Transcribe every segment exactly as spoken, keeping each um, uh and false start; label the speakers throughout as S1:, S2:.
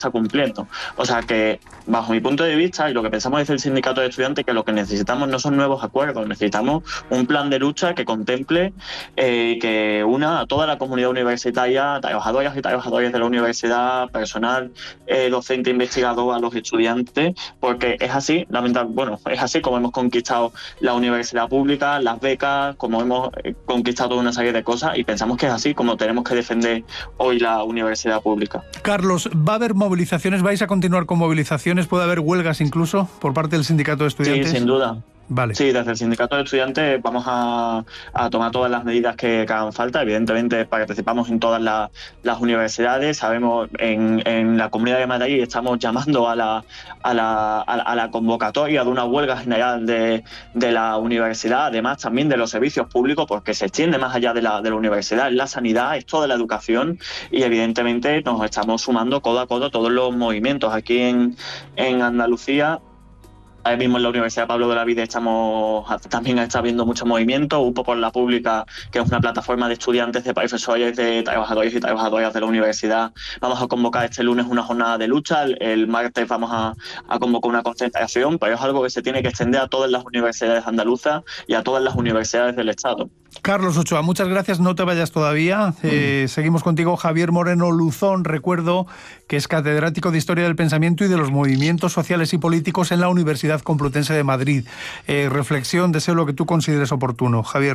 S1: está cumpliendo. O sea que, bajo mi punto de vista, y lo que pensamos desde el sindicato de estudiantes, que lo que necesitamos no son nuevos acuerdos, necesitamos un plan de lucha que contemple eh, que una a toda la comunidad universitaria, trabajadoras y trabajadores de la universidad, personal, eh, docente, investigador, a los estudiantes, porque es así, lamentablemente, bueno, es así como hemos conquistado la universidad pública, las becas, como hemos eh, conquistado una serie de cosas, y pensamos que es así como tenemos que defender hoy la universidad pública.
S2: Carlos, ¿va a haber movilizaciones? ¿Vais a continuar con movilizaciones? ¿Puede haber huelgas incluso por parte del sindicato de estudiantes?
S1: Sí, sin duda.
S2: Vale.
S1: Sí, desde el sindicato de estudiantes vamos a, a tomar todas las medidas que, que hagan falta. Evidentemente participamos en todas la, las universidades. Sabemos, en, en la Comunidad de Madrid estamos llamando a la, a la, a la convocatoria de una huelga general de, de la universidad, además también de los servicios públicos, porque se extiende más allá de la, de la universidad, es la sanidad, es toda la educación, y evidentemente nos estamos sumando codo a codo todos los movimientos. Aquí en, en Andalucía, ahí mismo en la Universidad Pablo de Olavide estamos, también está habiendo mucho movimiento. U P O por la Pública, que es una plataforma de estudiantes, de profesores, de trabajadores y trabajadoras de la universidad. Vamos a convocar este lunes una jornada de lucha, el, el martes vamos a, a convocar una concentración, pero es algo que se tiene que extender a todas las universidades andaluzas y a todas las universidades del Estado.
S2: Carlos Ochoa, muchas gracias, no te vayas todavía. Eh, seguimos contigo. Javier Moreno Luzón, recuerdo que es catedrático de Historia del Pensamiento y de los Movimientos Sociales y Políticos en la Universidad Complutense de Madrid. Eh, reflexión, deseo lo que tú consideres oportuno. Javier.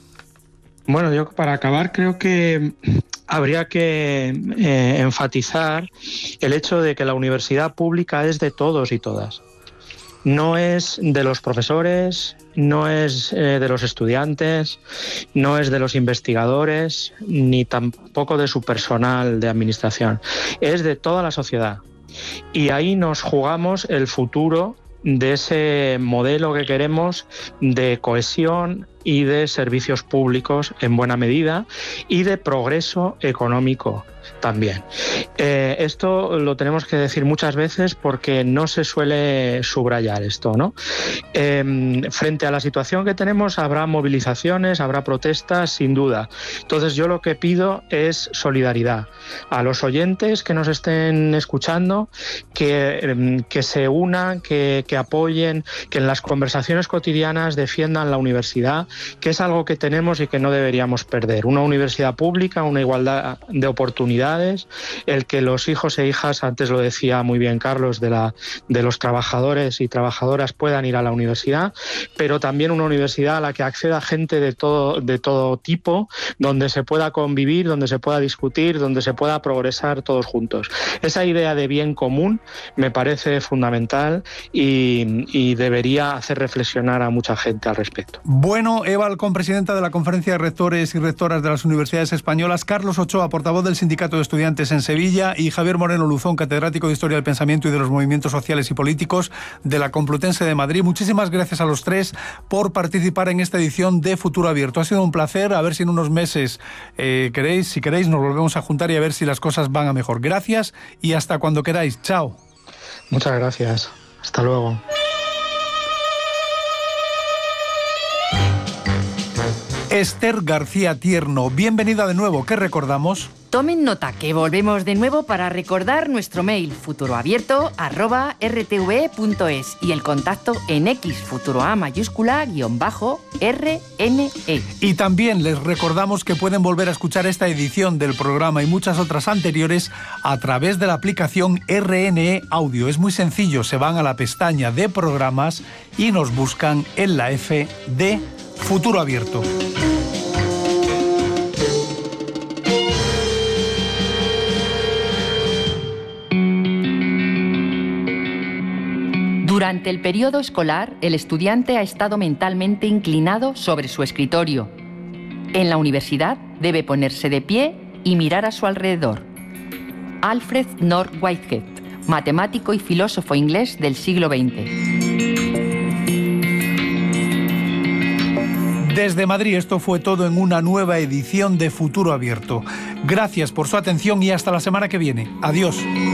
S3: Bueno, yo para acabar creo que habría que eh, enfatizar el hecho de que la universidad pública es de todos y todas. No es de los profesores, no es eh, de los estudiantes, no es de los investigadores, ni tampoco de su personal de administración. Es de toda la sociedad. Y ahí nos jugamos el futuro de ese modelo que queremos de cohesión y de servicios públicos en buena medida y de progreso económico también. Eh, esto lo tenemos que decir muchas veces porque no se suele subrayar esto, ¿no? Eh, frente a la situación que tenemos habrá movilizaciones, habrá protestas, sin duda. Entonces yo lo que pido es solidaridad a los oyentes que nos estén escuchando, que, eh, que se unan, que, que apoyen, que en las conversaciones cotidianas defiendan la universidad, que es algo que tenemos y que no deberíamos perder. Una universidad pública, una igualdad de oportunidades, el que los hijos e hijas, antes lo decía muy bien Carlos, de, la, de los trabajadores y trabajadoras puedan ir a la universidad, pero también una universidad a la que acceda gente de todo, de todo tipo, donde se pueda convivir, donde se pueda discutir, donde se pueda progresar todos juntos. Esa idea de bien común me parece fundamental y, y debería hacer reflexionar a mucha gente al respecto.
S2: Bueno, Eva Alcón, presidenta de la Conferencia de Rectores y Rectoras de las Universidades Españolas, Carlos Ochoa, portavoz del Sindicato de Estudiantes en Sevilla, y Javier Moreno Luzón, catedrático de Historia del Pensamiento y de los Movimientos Sociales y Políticos de la Complutense de Madrid. Muchísimas gracias a los tres por participar en esta edición de Futuro Abierto. Ha sido un placer. A ver si en unos meses eh, queréis, si queréis, nos volvemos a juntar y a ver si las cosas van a mejor. Gracias y hasta cuando queráis. Chao.
S3: Muchas gracias. Hasta luego.
S2: Esther García Tierno, bienvenida de nuevo. ¿Qué recordamos?
S4: Tomen nota que volvemos de nuevo para recordar nuestro mail futuroabierto arroba r t v e punto es y el contacto en X, futuroa mayúscula guión bajo R N E.
S2: Y también les recordamos que pueden volver a escuchar esta edición del programa y muchas otras anteriores a través de la aplicación R N E Audio. Es muy sencillo, se van a la pestaña de programas y nos buscan en la F de Futuro Abierto.
S4: Durante el periodo escolar, el estudiante ha estado mentalmente inclinado sobre su escritorio. En la universidad debe ponerse de pie y mirar a su alrededor. Alfred North Whitehead, matemático y filósofo inglés del siglo veinte.
S2: Desde Madrid, esto fue todo en una nueva edición de Futuro Abierto. Gracias por su atención y hasta la semana que viene. Adiós.